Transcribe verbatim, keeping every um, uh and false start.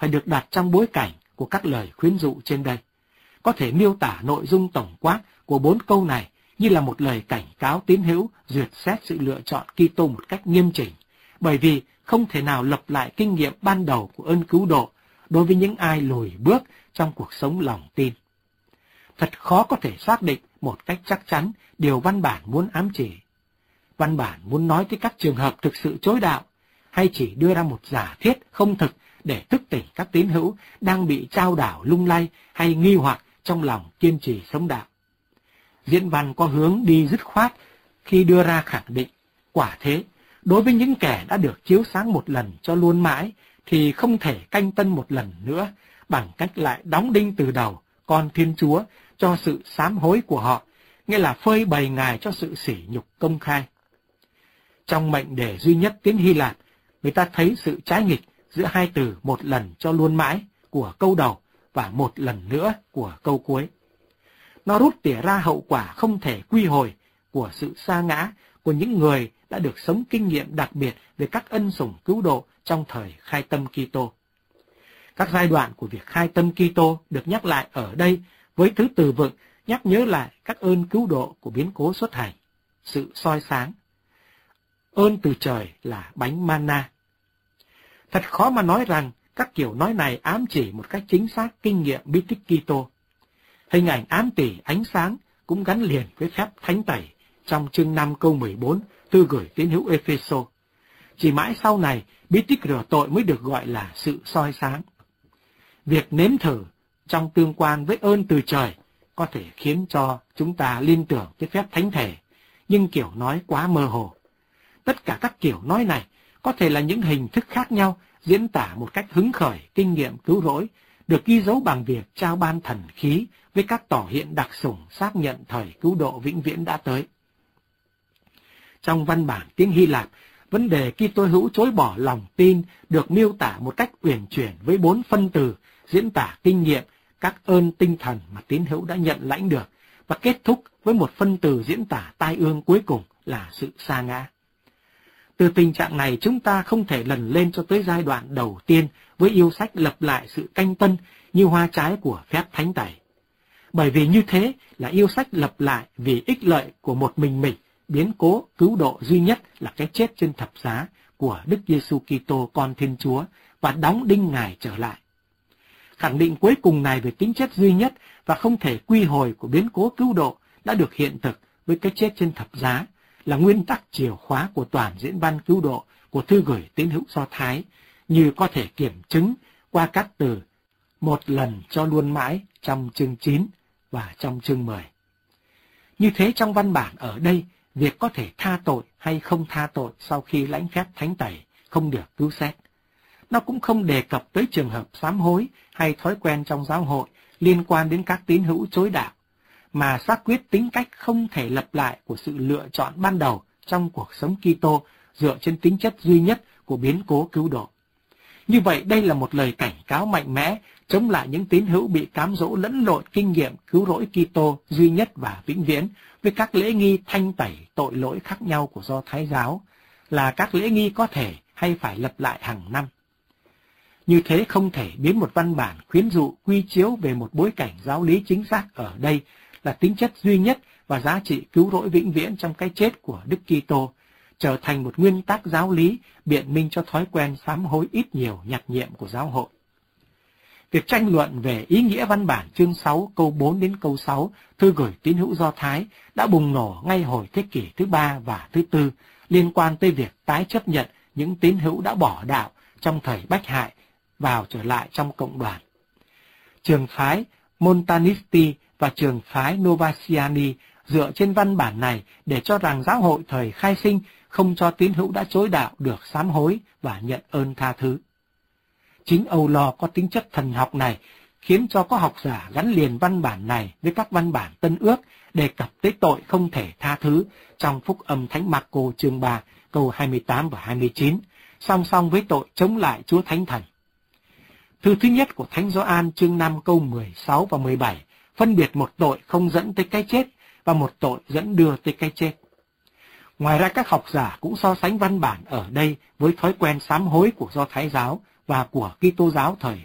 phải được đặt trong bối cảnh của các lời khuyến dụ trên đây. Có thể miêu tả nội dung tổng quát của bốn câu này như là một lời cảnh cáo tín hữu duyệt xét sự lựa chọn Kitô một cách nghiêm chỉnh, bởi vì không thể nào lặp lại kinh nghiệm ban đầu của ơn cứu độ đối với những ai lùi bước trong cuộc sống lòng tin. Thật khó có thể xác định một cách chắc chắn điều văn bản muốn ám chỉ. Văn bản muốn nói tới các trường hợp thực sự chối đạo, hay chỉ đưa ra một giả thiết không thực để thức tỉnh các tín hữu đang bị trao đảo lung lay hay nghi hoặc trong lòng kiên trì sống đạo. Diễn văn có hướng đi dứt khoát khi đưa ra khẳng định, quả thế, đối với những kẻ đã được chiếu sáng một lần cho luôn mãi, thì không thể canh tân một lần nữa, bằng cách lại đóng đinh từ đầu con Thiên Chúa cho sự sám hối của họ, nghĩa là phơi bày Ngài cho sự sỉ nhục công khai. Trong mệnh đề duy nhất tiếng Hy Lạp, người ta thấy sự trái nghịch giữa hai từ một lần cho luôn mãi của câu đầu và một lần nữa của câu cuối. Nó rút tỉa ra hậu quả không thể quy hồi của sự sa ngã của những người đã được sống kinh nghiệm đặc biệt về các ân sủng cứu độ trong thời khai tâm Kitô. Các giai đoạn của việc khai tâm Kitô được nhắc lại ở đây với thứ từ vựng nhắc nhớ lại các ơn cứu độ của biến cố xuất hành, sự soi sáng. Ơn từ trời là bánh manna. Thật khó mà nói rằng các kiểu nói này ám chỉ một cách chính xác kinh nghiệm bí tích Kitô. Hình ảnh ám tỉ ánh sáng cũng gắn liền với phép thánh tẩy trong chương năm câu mười bốn thư gửi tín hữu Epheso. Chỉ mãi sau này bí tích rửa tội mới được gọi là sự soi sáng. Việc nếm thử trong tương quan với ơn từ trời có thể khiến cho chúng ta liên tưởng tới phép thánh thể, nhưng kiểu nói quá mơ hồ. Tất cả các kiểu nói này có thể là những hình thức khác nhau diễn tả một cách hứng khởi kinh nghiệm cứu rỗi, được ghi dấu bằng việc trao ban thần khí với các tỏ hiện đặc sủng xác nhận thời cứu độ vĩnh viễn đã tới. Trong văn bản tiếng Hy Lạp, vấn đề Kitô hữu chối bỏ lòng tin được miêu tả một cách uyển chuyển với bốn phân từ diễn tả kinh nghiệm các ơn tinh thần mà tín hữu đã nhận lãnh được, và kết thúc với một phân từ diễn tả tai ương cuối cùng là sự sa ngã. Từ tình trạng này chúng ta không thể lần lên cho tới giai đoạn đầu tiên với yêu sách lập lại sự canh tân như hoa trái của phép thánh tẩy. Bởi vì như thế là yêu sách lập lại vì ích lợi của một mình mình, biến cố cứu độ duy nhất là cái chết trên thập giá của Đức Giêsu Kitô con Thiên Chúa và đóng đinh Ngài trở lại. Khẳng định cuối cùng này về tính chất duy nhất và không thể quy hồi của biến cố cứu độ đã được hiện thực với cái chết trên thập giá, là nguyên tắc chìa khóa của toàn diễn văn cứu độ của thư gửi tín hữu Do Thái, như có thể kiểm chứng qua các từ một lần cho luôn mãi trong chương chín và trong chương mười. Như thế trong văn bản ở đây, việc có thể tha tội hay không tha tội sau khi lãnh phép thánh tẩy không được cứu xét. Nó cũng không đề cập tới trường hợp sám hối hay thói quen trong giáo hội liên quan đến các tín hữu chối đạo, mà xác quyết tính cách không thể lặp lại của sự lựa chọn ban đầu trong cuộc sống Kitô dựa trên tính chất duy nhất của biến cố cứu độ. Như vậy đây là một lời cảnh cáo mạnh mẽ chống lại những tín hữu bị cám dỗ lẫn lộn kinh nghiệm cứu rỗi Kitô duy nhất và vĩnh viễn với các lễ nghi thanh tẩy tội lỗi khác nhau của Do Thái giáo, là các lễ nghi có thể hay phải lặp lại hàng năm. Như thế không thể biến một văn bản khuyến dụ quy chiếu về một bối cảnh giáo lý chính xác ở đây là tính chất duy nhất và giá trị cứu rỗi vĩnh viễn trong cái chết của Đức Kitô trở thành một nguyên tắc giáo lý biện minh cho thói quen sám hối ít nhiều nhặt nhiệm của giáo hội. Việc tranh luận về ý nghĩa văn bản chương sáu câu bốn đến câu sáu thư gửi tín hữu Do Thái đã bùng nổ ngay hồi thế kỷ thứ ba và thứ tư liên quan tới việc tái chấp nhận những tín hữu đã bỏ đạo trong thời Bách Hại vào trở lại trong cộng đoàn. Trường phái Montanisti và trường phái Novatiani dựa trên văn bản này để cho rằng giáo hội thời khai sinh không cho tín hữu đã chối đạo được sám hối và nhận ơn tha thứ. Chính Âu Lo có tính chất thần học này khiến cho có học giả gắn liền văn bản này với các văn bản Tân Ước đề cập tới tội không thể tha thứ trong Phúc Âm Thánh Marco chương ba câu hai mươi tám và hai mươi chín, song song với tội chống lại Chúa Thánh Thần. Thư thứ nhất của Thánh Gioan chương năm câu mười sáu và mười bảy phân biệt một tội không dẫn tới cái chết và một tội dẫn đưa tới cái chết. Ngoài ra các học giả cũng so sánh văn bản ở đây với thói quen sám hối của Do Thái giáo và của Kitô giáo thời